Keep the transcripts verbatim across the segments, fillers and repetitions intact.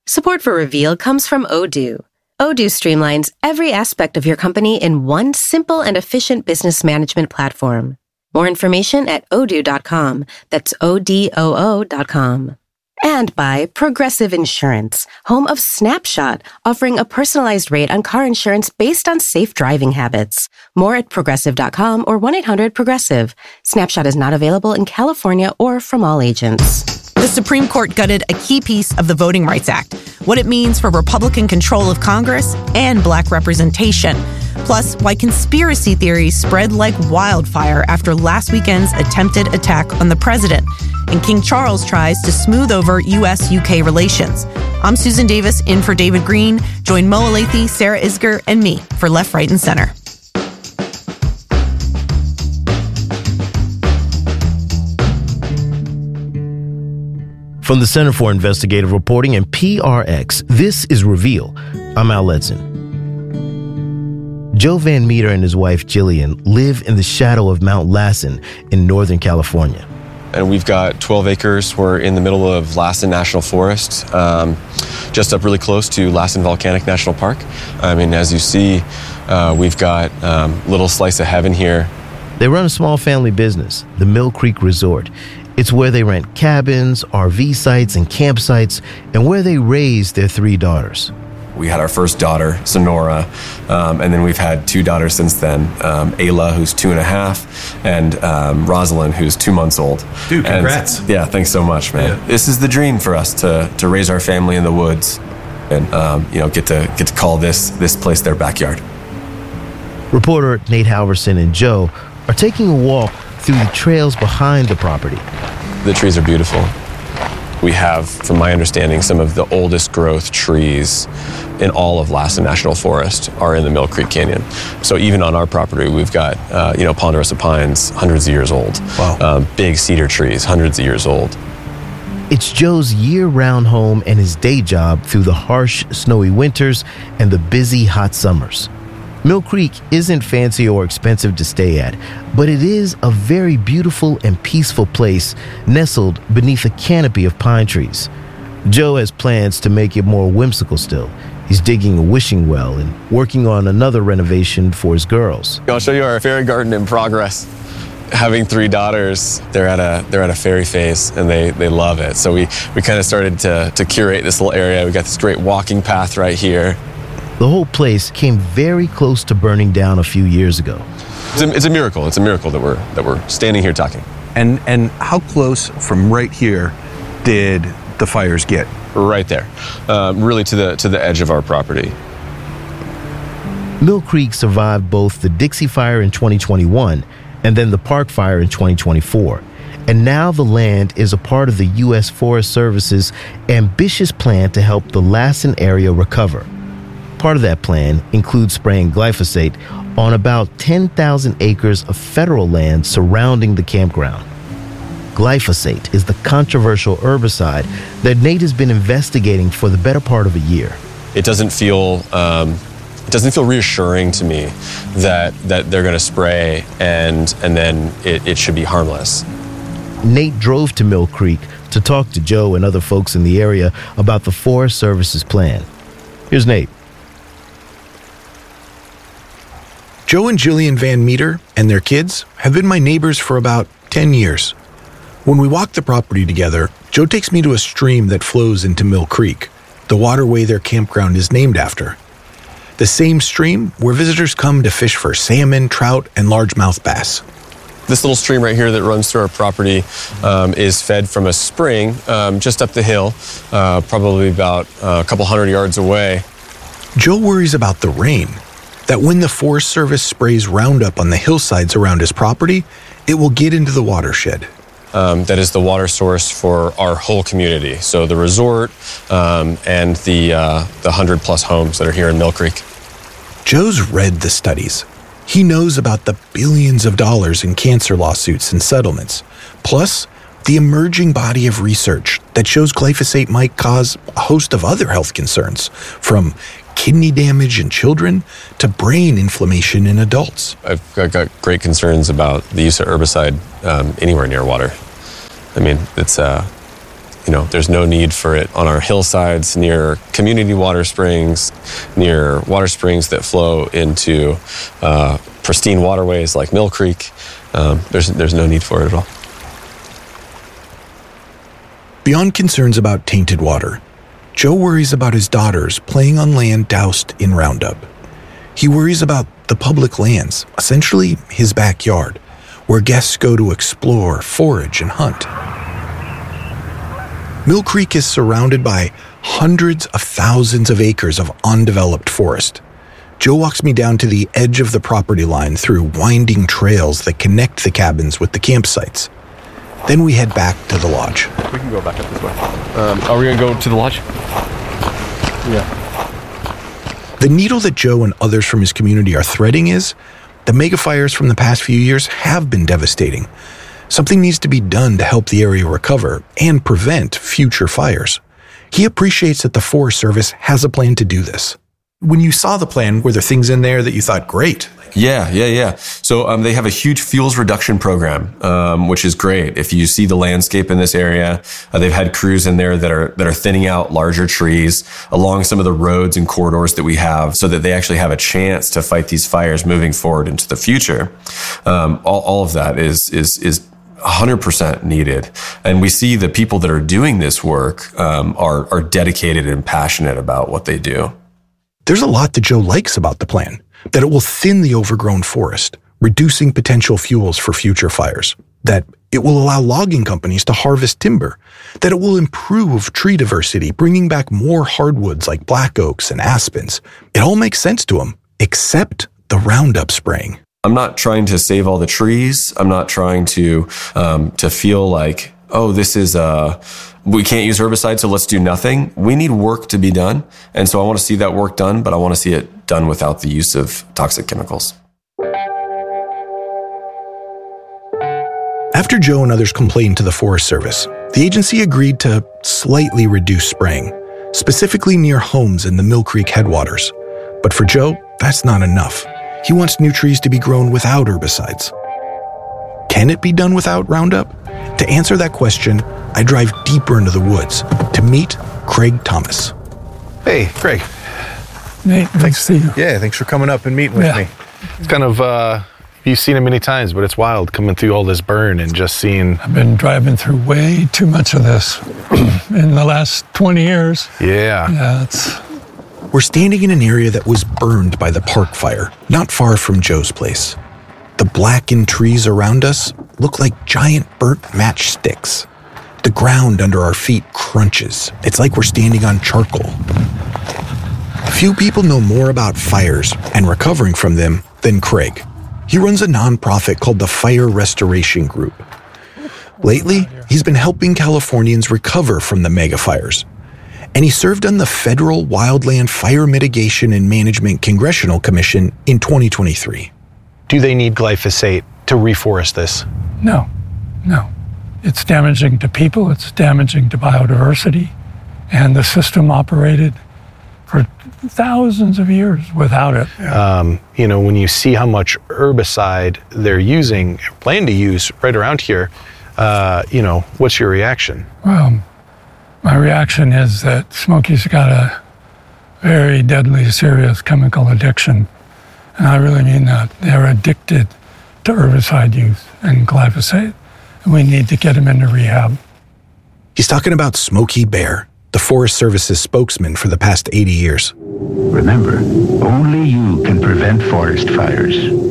Support for Reveal comes from Odoo. Odoo streamlines every aspect of your company in one simple and efficient business management platform. More information at odoo dot com. That's O D O O dot com. And by Progressive Insurance, home of Snapshot, offering a personalized rate on car insurance based on safe driving habits. More at progressive dot com or one eight hundred progressive. Snapshot is not available in California or from all agents. The Supreme Court gutted a key piece of the Voting Rights Act, what it means for Republican control of Congress and black representation. Plus, why conspiracy theories spread like wildfire after last weekend's attempted attack on the president. And King Charles tries to smooth over U S U K relations. I'm Susan Davis, in for David Green. Join Mo Alathe, Sarah Isger, and me for Left, Right, and Center. From the Center for Investigative Reporting and P R X, this is Reveal. I'm Al Letson. Joe Van Meter and his wife Jillian live in the shadow of Mount Lassen in Northern California. And we've got twelve acres. We're in the middle of Lassen National Forest, um, just up really close to Lassen Volcanic National Park. I mean, as you see, uh, we've got a um, little slice of heaven here. They run a small family business, the Mill Creek Resort. It's where they rent cabins, R V sites, and campsites, and where they raise their three daughters. We had our first daughter, Sonora, um, and then we've had two daughters since then, um, Ayla, who's two and a half, and um, Rosalind, who's two months old. Dude, congrats. And, yeah, thanks so much, man. Yeah. This is the dream for us, to to raise our family in the woods and um, you know get to get to call this this place their backyard. Reporter Nate Halverson and Joe are taking a walk through the trails behind the property. The trees are beautiful. We have, from my understanding, some of the oldest growth trees in all of Lassen National Forest are in the Mill Creek Canyon. So even on our property, we've got, uh, you know, ponderosa pines, hundreds of years old. Wow. Um, big cedar trees, hundreds of years old. It's Joe's year-round home and his day job through the harsh, snowy winters and the busy, hot summers. Mill Creek isn't fancy or expensive to stay at, but it is a very beautiful and peaceful place nestled beneath a canopy of pine trees. Joe has plans to make it more whimsical still. He's digging a wishing well and working on another renovation for his girls. I'll show you our fairy garden in progress. Having three daughters, they're at a they're at a fairy phase, and they they love it. So we we kind of started to to curate this little area. We got this great walking path right here. The whole place came very close to burning down a few years ago. It's a, it's a miracle. It's a miracle that we're that we're standing here talking. And and how close from right here did the fires get? Right there, um, really to the to the edge of our property. Mill Creek survived both the Dixie Fire in twenty twenty-one and then the Park Fire in twenty twenty-four. And now the land is a part of the U S Forest Service's ambitious plan to help the Lassen area recover. Part of that plan includes spraying glyphosate on about ten thousand acres of federal land surrounding the campground. Glyphosate is the controversial herbicide that Nate has been investigating for the better part of a year. It doesn't feel um, it doesn't feel reassuring to me that that they're going to spray and and then it, it should be harmless. Nate drove to Mill Creek to talk to Joe and other folks in the area about the Forest Service's plan. Here's Nate. Joe and Jillian Van Meter and their kids have been my neighbors for about ten years. When we walk the property together, Joe takes me to a stream that flows into Mill Creek, the waterway their campground is named after. The same stream where visitors come to fish for salmon, trout, and largemouth bass. This little stream right here that runs through our property um, is fed from a spring um, just up the hill, uh, probably about uh, a couple hundred yards away. Joe worries about the rain, that when the Forest Service sprays Roundup on the hillsides around his property, it will get into the watershed. Um, that is the water source for our whole community. So the resort um, and the uh, the hundred plus homes that are here in Mill Creek. Joe's read the studies. He knows about the billions of dollars in cancer lawsuits and settlements, plus the emerging body of research that shows glyphosate might cause a host of other health concerns, from kidney damage in children to brain inflammation in adults. I've got, got great concerns about the use of herbicide um, anywhere near water. I mean, it's uh, You know, there's no need for it on our hillsides near community water springs, near water springs that flow into uh, pristine waterways like Mill Creek. Um, there's, there's no need for it at all. Beyond concerns about tainted water, Joe worries about his daughters playing on land doused in Roundup. He worries about the public lands, essentially his backyard, where guests go to explore, forage, and hunt. Mill Creek is surrounded by hundreds of thousands of acres of undeveloped forest. Joe walks me down to the edge of the property line through winding trails that connect the cabins with the campsites. Then we head back to the lodge. We can go back up this way. Um, are we going to go to the lodge? Yeah. The needle that Joe and others from his community are threading is the megafires from the past few years have been devastating. Something needs to be done to help the area recover and prevent future fires. He appreciates that the Forest Service has a plan to do this. When you saw the plan, were there things in there that you thought, great? Yeah, yeah, yeah. So um, they have a huge fuels reduction program, um, which is great. If you see the landscape in this area, uh, they've had crews in there that are that are thinning out larger trees along some of the roads and corridors that we have, so that they actually have a chance to fight these fires moving forward into the future. Um, all, all of that is is is. one hundred percent needed. And we see the people that are doing this work um, are, are dedicated and passionate about what they do. There's a lot that Joe likes about the plan, that it will thin the overgrown forest, reducing potential fuels for future fires, that it will allow logging companies to harvest timber, that it will improve tree diversity, bringing back more hardwoods like black oaks and aspens. It all makes sense to him, except the Roundup spraying. I'm not trying to save all the trees. I'm not trying to um, to feel like, oh, this is uh, we can't use herbicide, so let's do nothing. We need work to be done, and so I want to see that work done, but I want to see it done without the use of toxic chemicals. After Joe and others complained to the Forest Service, the agency agreed to slightly reduce spraying, specifically near homes in the Mill Creek headwaters. But for Joe, that's not enough. He wants new trees to be grown without herbicides. Can it be done without Roundup? To answer that question, I drive deeper into the woods to meet Craig Thomas. Hey, Craig. Nate, thanks to see you. Yeah, thanks for coming up and meeting with Yeah. me. It's kind of, uh, you've seen it many times, but it's wild coming through all this burn and just seeing. I've been driving through way too much of this in the last twenty years. Yeah. Yeah, it's... We're standing in an area that was burned by the park fire, not far from Joe's place. The blackened trees around us look like giant burnt matchsticks. The ground under our feet crunches. It's like we're standing on charcoal. Few people know more about fires and recovering from them than Craig. He runs a nonprofit called the Fire Restoration Group. Lately, he's been helping Californians recover from the mega fires. And he served on the Federal Wildland Fire Mitigation and Management Congressional Commission in twenty twenty-three. Do they need glyphosate to reforest this? No, no. It's damaging to people, it's damaging to biodiversity, and the system operated for thousands of years without it. Um, you know, when you see how much herbicide they're using, plan to use right around here, uh, you know, what's your reaction? Well, my reaction is that Smokey's got a very deadly, serious chemical addiction. And I really mean that. They're addicted to herbicide use and glyphosate. And we need to get them into rehab. He's talking about Smokey Bear, the Forest Service's spokesman for the past eighty years. Remember, only you can prevent forest fires.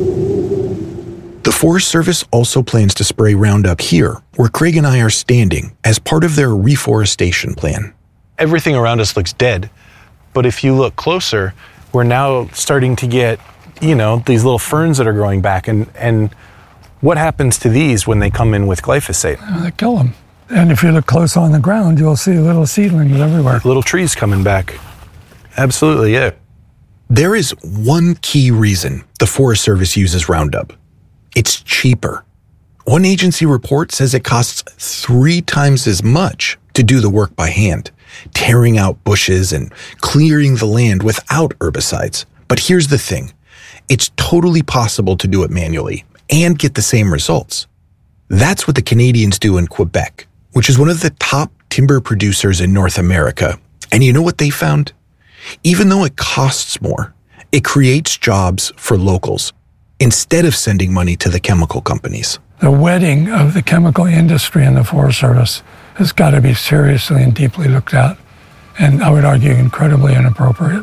The Forest Service also plans to spray Roundup here, where Craig and I are standing, as part of their reforestation plan. Everything around us looks dead, but if you look closer, we're now starting to get, you know, these little ferns that are growing back. And, and what happens to these when they come in with glyphosate? Uh, they kill them. And if you look close on the ground, you'll see little seedlings everywhere. Little trees coming back. Absolutely, yeah. There is one key reason the Forest Service uses Roundup. It's cheaper. One agency report says it costs three times as much to do the work by hand, tearing out bushes and clearing the land without herbicides. But here's the thing. It's totally possible to do it manually and get the same results. That's what the Canadians do in Quebec, which is one of the top timber producers in North America, and you know what they found? Even though it costs more, it creates jobs for locals instead of sending money to the chemical companies. The wedding of the chemical industry and the Forest Service has got to be seriously and deeply looked at, and I would argue incredibly inappropriate.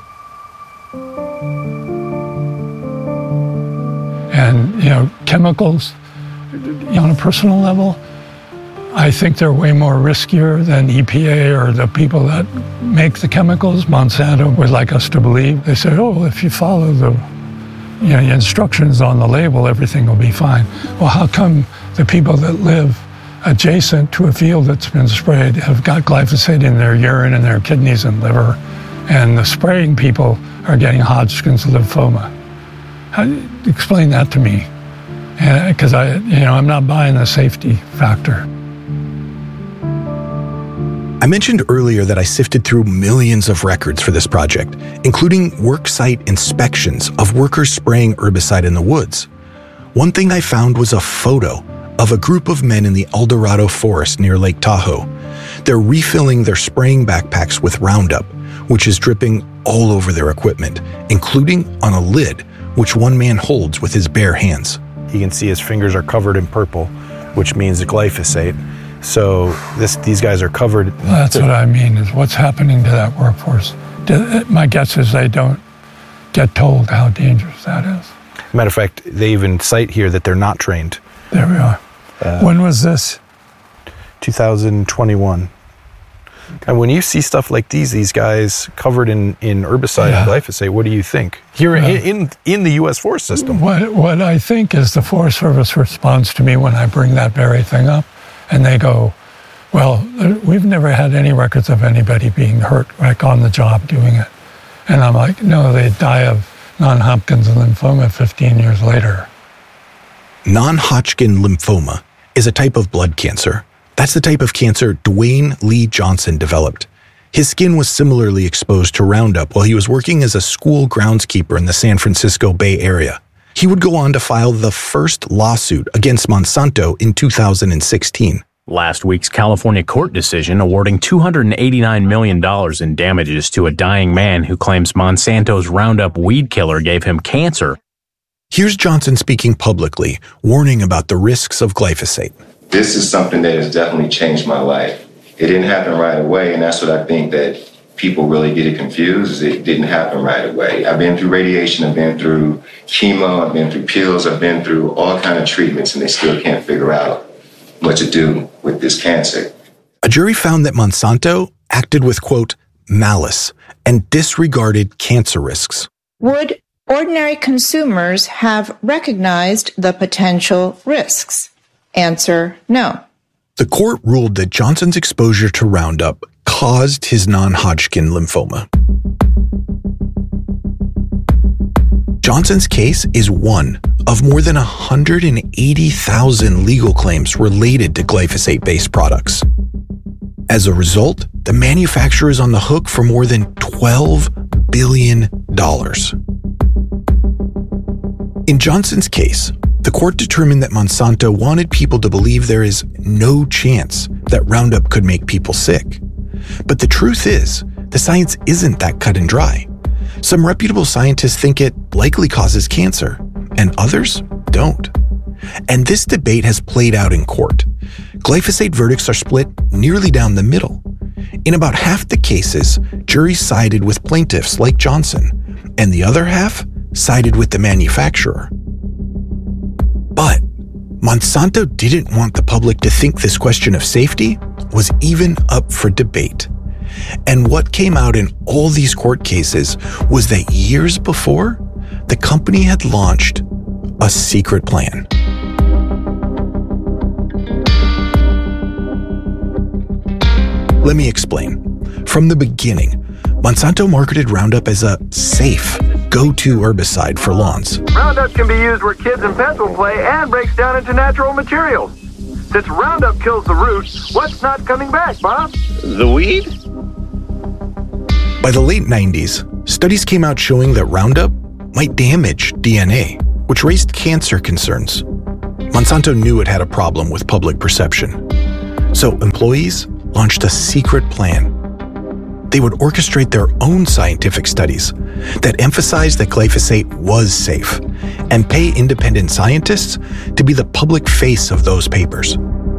And, you know, chemicals, on a personal level, I think they're way more riskier than E P A or the people that make the chemicals. Monsanto would like us to believe. They say, oh, if you follow the you know, instructions on the label, everything will be fine. Well, how come the people that live adjacent to a field that's been sprayed have got glyphosate in their urine and their kidneys and liver, and the spraying people are getting Hodgkin's lymphoma? How, explain that to me, because I, you know, I'm not buying the safety factor. I mentioned earlier that I sifted through millions of records for this project, including worksite inspections of workers spraying herbicide in the woods. One thing I found was a photo of a group of men in the El Dorado forest near Lake Tahoe. They're refilling their spraying backpacks with Roundup, which is dripping all over their equipment, including on a lid, which one man holds with his bare hands. You can see his fingers are covered in purple, which means glyphosate. So this, these guys are covered. Well, that's what I mean, is what's happening to that workforce. My guess is they don't get told how dangerous that is. Matter of fact, they even cite here that they're not trained. There we are. Uh, when was this? two thousand twenty-one. Okay. And when you see stuff like these, these guys covered in, in herbicide yeah. and glyphosate, what do you think? Here uh, in, in in the U S forest system. What, what I think is the Forest Service responds to me when I bring that very thing up. And they go, well, we've never had any records of anybody being hurt, like on the job doing it. And I'm like, no, they die of non-Hodgkin's lymphoma fifteen years later. Non-Hodgkin lymphoma is a type of blood cancer. That's the type of cancer Dwayne Lee Johnson developed. His skin was similarly exposed to Roundup while he was working as a school groundskeeper in the San Francisco Bay Area. He would go on to file the first lawsuit against Monsanto in two thousand sixteen. Last week's California court decision awarding two hundred eighty-nine million dollars in damages to a dying man who claims Monsanto's Roundup weed killer gave him cancer. Here's Johnson speaking publicly, warning about the risks of glyphosate. This is something that has definitely changed my life. It didn't happen right away, and that's what I think that people really get it confused, is it didn't happen right away. I've been through radiation, I've been through chemo, I've been through pills, I've been through all kind of treatments, and they still can't figure out what to do with this cancer. A jury found that Monsanto acted with, quote, malice and disregarded cancer risks. Would ordinary consumers have recognized the potential risks? Answer, no. The court ruled that Johnson's exposure to Roundup caused his non-Hodgkin lymphoma. Johnson's case is one of more than one hundred eighty thousand legal claims related to glyphosate-based products. As a result, the manufacturer is on the hook for more than twelve billion dollars. In Johnson's case, the court determined that Monsanto wanted people to believe there is no chance that Roundup could make people sick. But the truth is, the science isn't that cut and dry. Some reputable scientists think it likely causes cancer, and others don't. And this debate has played out in court. Glyphosate verdicts are split nearly down the middle. In about half the cases, juries sided with plaintiffs like Johnson, and the other half sided with the manufacturer. But Monsanto didn't want the public to think this question of safety was even up for debate. And what came out in all these court cases was that years before, the company had launched a secret plan. Let me explain. From the beginning, Monsanto marketed Roundup as a safe, go-to herbicide for lawns. Roundup can be used where kids and pets will play and breaks down into natural materials. Since Roundup kills the root, what's not coming back, Bob? The weed? By the late nineties, studies came out showing that Roundup might damage D N A, which raised cancer concerns. Monsanto knew it had a problem with public perception. So employees launched a secret plan. They would orchestrate their own scientific studies that emphasized that glyphosate was safe and pay independent scientists to be the public face of those papers.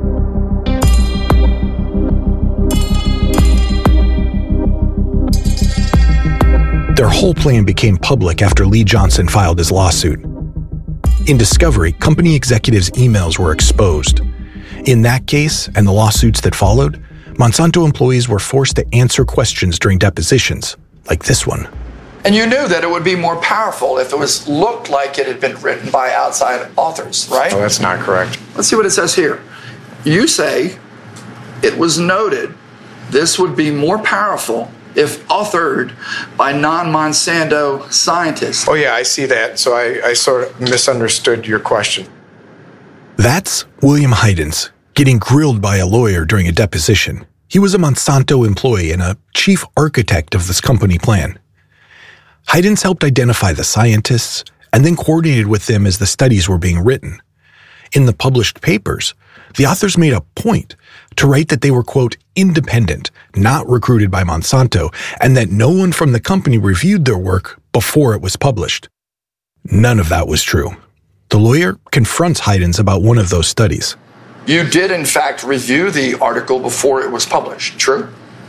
Their whole plan became public after Lee Johnson filed his lawsuit. In discovery, company executives' emails were exposed. In that case, and the lawsuits that followed, Monsanto employees were forced to answer questions during depositions, like this one. And you knew that it would be more powerful if it was looked like it had been written by outside authors, right? Oh, that's not correct. Let's see what it says here. You say it was noted this would be more powerful if authored by non-Monsanto scientists. Oh, yeah, I see that. So I, I sort of misunderstood your question. That's William Heidens getting grilled by a lawyer during a deposition. He was a Monsanto employee and a chief architect of this company plan. Heidens helped identify the scientists and then coordinated with them as the studies were being written. In the published papers, the authors made a point to write that they were, quote, independent, not recruited by Monsanto, and that no one from the company reviewed their work before it was published. None of that was true. The lawyer confronts Heidens about one of those studies. You did, in fact, review the article before it was published, true?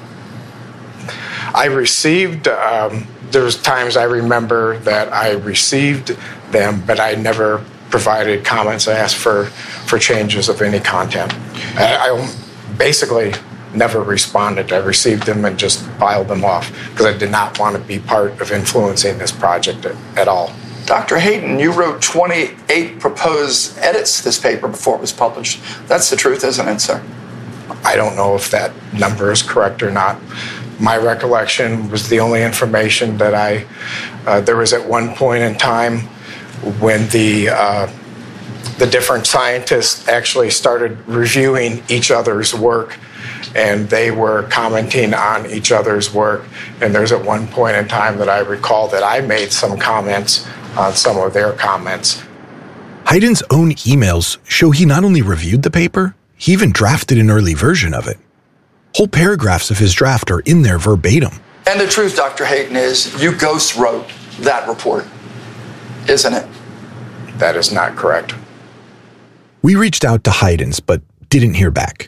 I received, um, there's times I remember that I received them, but I never provided comments. I asked for, for changes of any content. I, I basically never responded. I received them and just filed them off because I did not want to be part of influencing this project at, at all. Doctor Hayden, you wrote twenty-eight proposed edits to this paper before it was published. That's the truth, isn't it, sir? I don't know if that number is correct or not. My recollection was the only information that I, uh, there was at one point in time when the uh, the different scientists actually started reviewing each other's work, and they were commenting on each other's work. And there's at one point in time that I recall that I made some comments on some of their comments. Heidens' own emails show he not only reviewed the paper, he even drafted an early version of it. Whole paragraphs of his draft are in there verbatim. And the truth, Doctor Hayden, is you ghost wrote that report, isn't it? That is not correct. We reached out to Heidens, but didn't hear back.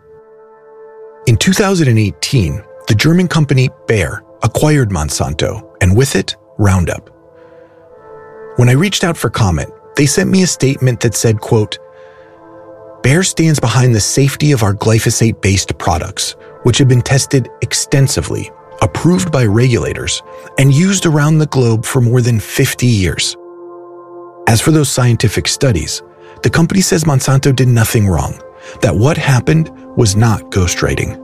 In two thousand eighteen, the German company Bayer acquired Monsanto, and with it, Roundup. When I reached out for comment, they sent me a statement that said, quote, Bayer stands behind the safety of our glyphosate-based products, which have been tested extensively, approved by regulators, and used around the globe for more than fifty years. As for those scientific studies, the company says Monsanto did nothing wrong, that what happened was not ghostwriting.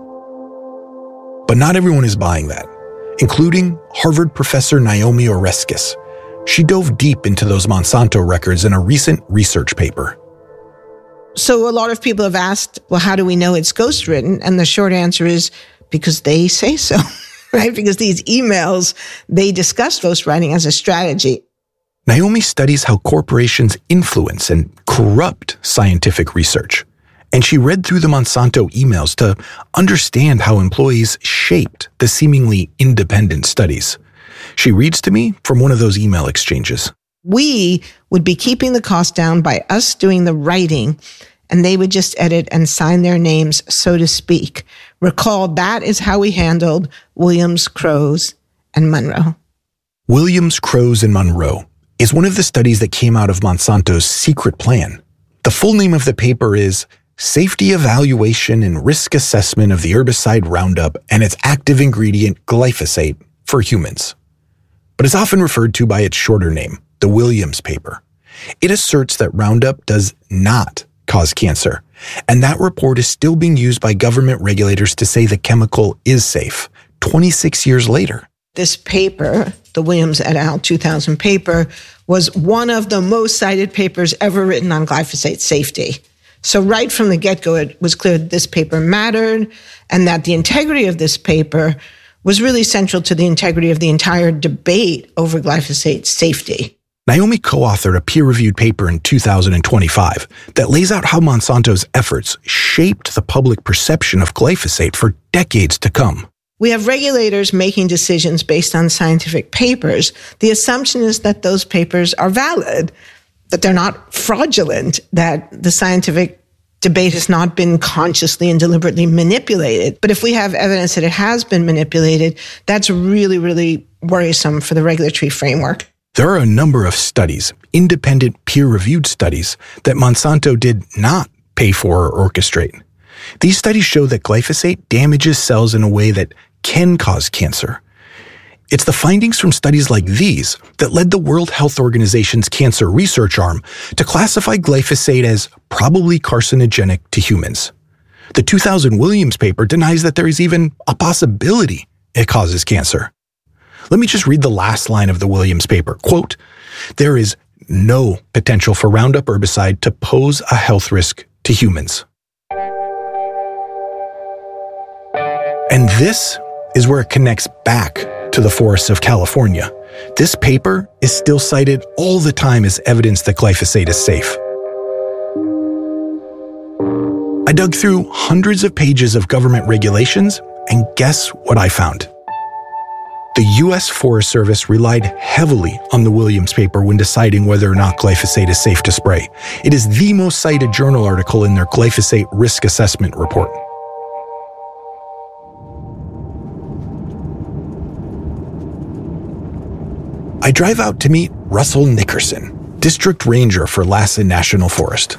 But not everyone is buying that, including Harvard professor Naomi Oreskes. She dove deep into those Monsanto records in a recent research paper. So a lot of people have asked, well, how do we know it's ghostwritten? And the short answer is because they say so, right? Because these emails, they discuss ghostwriting as a strategy. Naomi studies how corporations influence and corrupt scientific research. And she read through the Monsanto emails to understand how employees shaped the seemingly independent studies. She reads to me from one of those email exchanges. We would be keeping the cost down by us doing the writing, and they would just edit and sign their names, so to speak. Recall, that is how we handled Williams, Crows, and Monroe. Williams, Crows, and Monroe is one of the studies that came out of Monsanto's secret plan. The full name of the paper is Safety Evaluation and Risk Assessment of the Herbicide Roundup and its Active Ingredient Glyphosate for Humans. But it's often referred to by its shorter name, the Williams paper. It asserts that Roundup does not cause cancer, and that report is still being used by government regulators to say the chemical is safe, twenty-six years later. This paper, the Williams et al. two thousand paper, was one of the most cited papers ever written on glyphosate safety. So right from the get-go, it was clear that this paper mattered and that the integrity of this paper was really central to the integrity of the entire debate over glyphosate safety. Naomi co-authored a peer-reviewed paper in two thousand twenty-five that lays out how Monsanto's efforts shaped the public perception of glyphosate for decades to come. We have regulators making decisions based on scientific papers. The assumption is that those papers are valid, that they're not fraudulent, that the scientific debate has not been consciously and deliberately manipulated. But if we have evidence that it has been manipulated, that's really, really worrisome for the regulatory framework. There are a number of studies, independent peer-reviewed studies, that Monsanto did not pay for or orchestrate. These studies show that glyphosate damages cells in a way that can cause cancer. It's the findings from studies like these that led the World Health Organization's cancer research arm to classify glyphosate as probably carcinogenic to humans. The two thousand Williams paper denies that there is even a possibility it causes cancer. Let me just read the last line of the Williams paper. Quote, "There is no potential for Roundup herbicide to pose a health risk to humans." And this is where it connects back to the forests of California. This paper is still cited all the time as evidence that glyphosate is safe. I dug through hundreds of pages of government regulations, and guess what I found? The U S Forest Service relied heavily on the Williams paper when deciding whether or not glyphosate is safe to spray. It is the most cited journal article in their glyphosate risk assessment report. I drive out to meet Russell Nickerson, District Ranger for Lassen National Forest.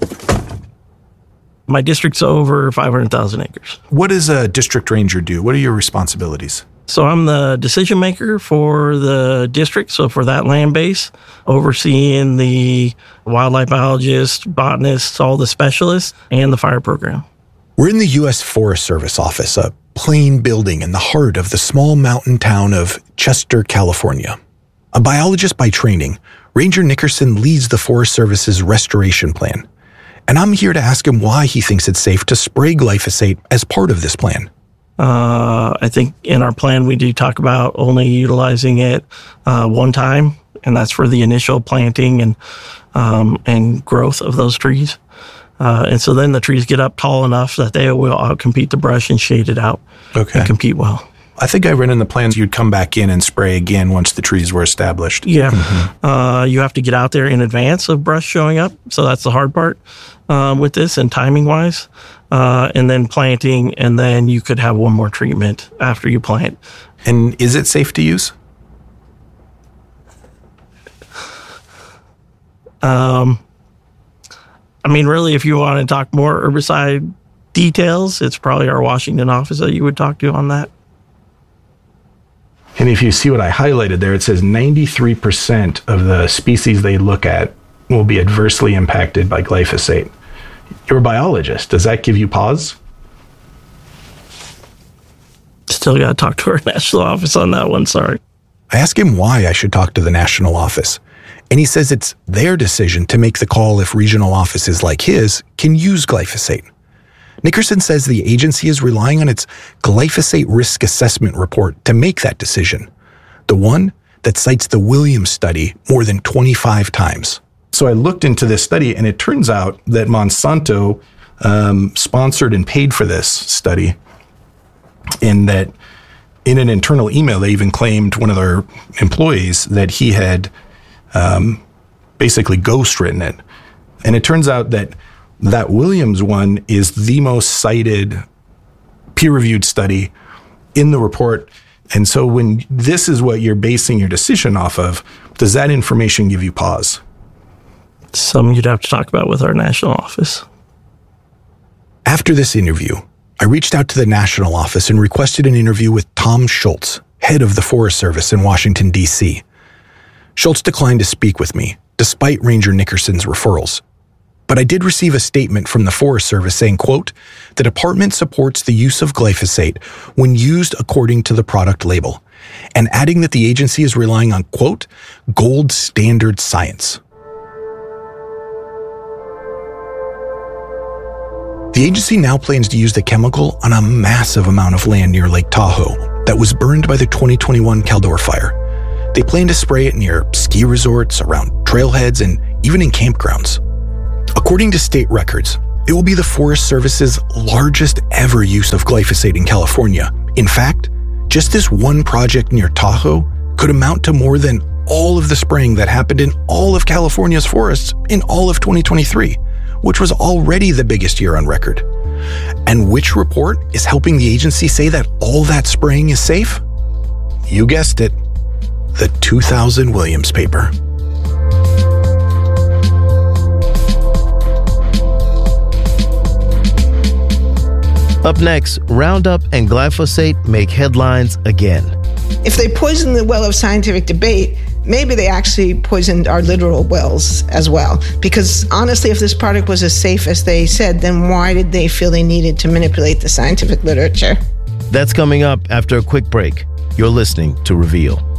My district's over five hundred thousand acres. What does a district ranger do? What are your responsibilities? So I'm the decision maker for the district, so for that land base, overseeing the wildlife biologists, botanists, all the specialists, and the fire program. We're in the U S Forest Service office, a plain building in the heart of the small mountain town of Chester, California. A biologist by training, Ranger Nickerson leads the Forest Service's restoration plan. And I'm here to ask him why he thinks it's safe to spray glyphosate as part of this plan. Uh, I think in our plan, we do talk about only utilizing it uh, one time, and that's for the initial planting and um, and growth of those trees. Uh, and so then the trees get up tall enough that they will outcompete the brush and shade it out okay. and compete well. I think I read in the plans you'd come back in and spray again once the trees were established. Yeah. Mm-hmm. Uh, you have to get out there in advance of brush showing up. So that's the hard part uh, with this and timing-wise. Uh, and then planting, and then you could have one more treatment after you plant. And is it safe to use? Um, I mean, really, if you want to talk more herbicide details, it's probably our Washington office that you would talk to on that. And if you see what I highlighted there, it says ninety-three percent of the species they look at will be adversely impacted by glyphosate. You're a biologist. Does that give you pause? Still got to talk to our national office on that one, sorry. I ask him why I should talk to the national office, and he says it's their decision to make the call if regional offices like his can use glyphosate. Nickerson says the agency is relying on its glyphosate risk assessment report to make that decision, the one that cites the Williams study more than twenty-five times. So I looked into this study, and it turns out that Monsanto um, sponsored and paid for this study, and that in an internal email, they even claimed one of their employees that he had um, basically ghostwritten it. And it turns out that that Williams one is the most cited peer-reviewed study in the report. And so when this is what you're basing your decision off of, does that information give you pause? Something you'd have to talk about with our national office. After this interview, I reached out to the national office and requested an interview with Tom Schultz, head of the Forest Service in Washington, D C. Schultz declined to speak with me, despite Ranger Nickerson's referrals. But I did receive a statement from the Forest Service saying, quote, "The department supports the use of glyphosate when used according to the product label," and adding that the agency is relying on, quote, "gold standard science." The agency now plans to use the chemical on a massive amount of land near Lake Tahoe that was burned by the twenty twenty-one Caldor fire. They plan to spray it near ski resorts, around trailheads, and even in campgrounds. According to state records, it will be the Forest Service's largest ever use of glyphosate in California. In fact, just this one project near Tahoe could amount to more than all of the spraying that happened in all of California's forests in all of twenty twenty-three, which was already the biggest year on record. And which report is helping the agency say that all that spraying is safe? You guessed it, the two thousand Williams paper. Up next, Roundup and glyphosate make headlines again. If they poisoned the well of scientific debate, maybe they actually poisoned our literal wells as well. Because honestly, if this product was as safe as they said, then why did they feel they needed to manipulate the scientific literature? That's coming up after a quick break. You're listening to Reveal.